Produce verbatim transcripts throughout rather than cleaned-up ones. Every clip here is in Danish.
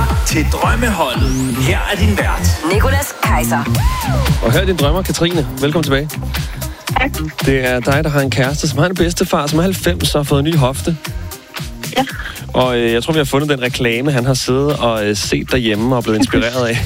lytter til Drømmeholdet. Her er din vært, Nicolas Kaiser. Og her er din drømmer, Katrine. Velkommen tilbage. Tak. Det er dig, der har en kæreste, som har en bedstefar, som er halvfems og har fået en ny hofte. Ja. Og øh, jeg tror, vi har fundet den reklame, han har siddet og øh, set derhjemme og blevet inspireret af.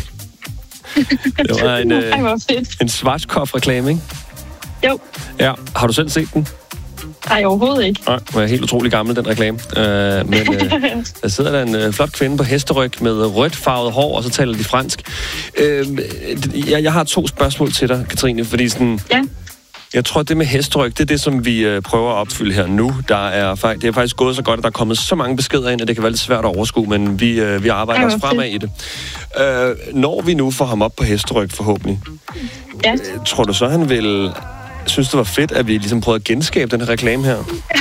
Det var en, øh, en Schwarzkopf-reklame, ikke? Jo. Ja. Har du selv set den? Nej, overhovedet ikke. Nej, den er helt utrolig gammel, den reklame. Øh, men øh, der sidder der en øh, flot kvinde på hesteryg med rødt farvet hår, og så taler de fransk. Øh, jeg, jeg har to spørgsmål til dig, Katrine, fordi sådan... Ja. Jeg tror, at det med hesteryg, det er det, som vi øh, prøver at opfylde her nu. Der er, det er faktisk gået så godt, at der er kommet så mange beskeder ind, at det kan være lidt svært at overskue, men vi, øh, vi arbejder ja, os fremad i det. Øh, når vi nu får ham op på hesteryg, forhåbentlig, ja. øh, tror du så, han vil synes, det var fedt, at vi ligesom prøvede at genskabe den her reklame her?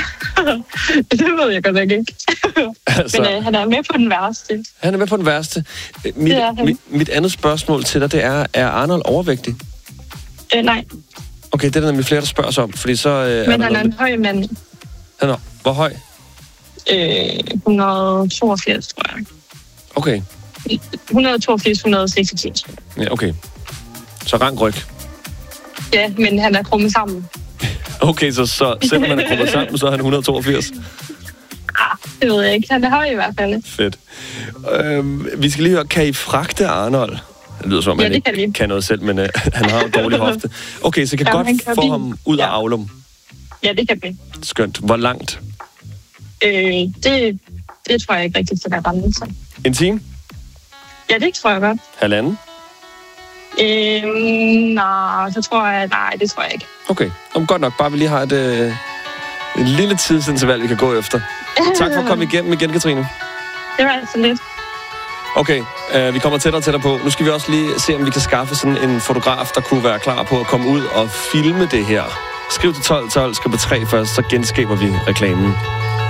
Det ved jeg godt nok ikke. altså, men øh, han er med på den værste. Han er med på den værste. Mit, mit, mit andet spørgsmål til dig, det er, er Arnold overvægtig? Øh, nej. Okay, det er der nemlig flere, der spørger sig om, fordi så... Øh, men er han er en med... høj mand. Han er... Hvor høj? Øh, et hundrede og toogfirs, tror jeg. Okay. et hundrede og toogfirs til et hundrede og seksogfirs. Ja, okay. Så rank ryg. Ja, men han er krummet sammen. Okay, så, så selvom han er krummet sammen, så er han et hundrede og toogfirs? Ah, det ved jeg ikke. Han er høj i hvert fald. Fedt. Øhm, vi skal lige høre, kan I fragte Arnold? Det lyder som om, ja, han ikke kan, kan noget selv, men øh, han har en dårlig hofte. Okay, så kan ja, godt få bil. ham ud ja. af Aulum. Ja, det kan vi. Skønt. Hvor langt? Øh, det, det tror jeg ikke rigtigt, så der er rende sig. En time? Ja, det tror jeg godt. Halvanden? Øh, nej, så tror jeg... Nej, det tror jeg ikke. Okay. Om godt nok. Bare vi lige har et, øh, en lille tidsinterval, vi kan gå efter. Tak for at komme igennem igen, Katrine. Det var altså lidt. Okay, øh, vi kommer tættere og tættere på. Nu skal vi også lige se, om vi kan skaffe sådan en fotograf, der kunne være klar på at komme ud og filme det her. Skriv til tolv tolv, skriv på tre først, så genskaber vi reklamen.